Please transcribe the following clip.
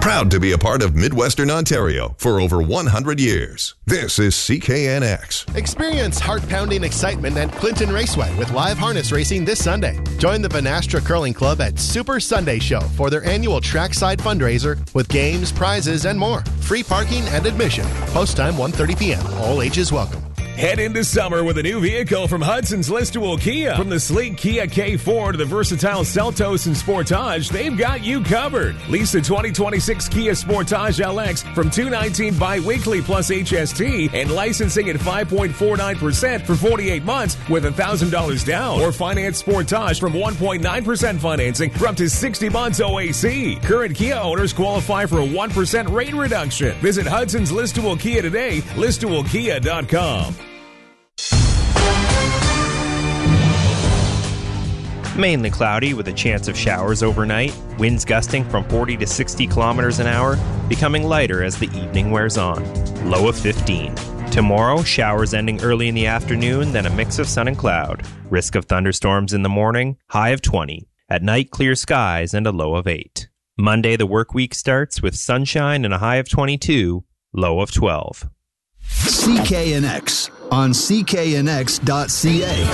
Proud to be a part of Midwestern Ontario for over 100 years. This is CKNX. Experience heart-pounding excitement at Clinton Raceway with live harness racing this Sunday. Join the Vanastra Curling Club at Super Sunday Show for their annual trackside fundraiser with games, prizes, and more. Free parking and admission. Post time 1:30 p.m. All ages welcome. Head into summer with a new vehicle from Hudson's Listowel Kia. From the sleek Kia K4 to the versatile Seltos and Sportage, they've got you covered. Lease the 2026 Kia Sportage LX from $219 bi-weekly plus HST and licensing at 5.49% for 48 months with $1,000 down. Or finance Sportage from 1.9% financing for up to 60 months OAC. Current Kia owners qualify for a 1% rate reduction. Visit Hudson's Listowel Kia today, listowelkia.com. Mainly cloudy with a chance of showers overnight, winds gusting from 40 to 60 kilometers an hour, becoming lighter as the evening wears on. Low of 15. Tomorrow, showers ending early in the afternoon, then a mix of sun and cloud. Risk of thunderstorms in the morning, high of 20. At night, clear skies and a low of 8. Monday, the work week starts with sunshine and a high of 22, low of 12. CKNX on cknx.ca.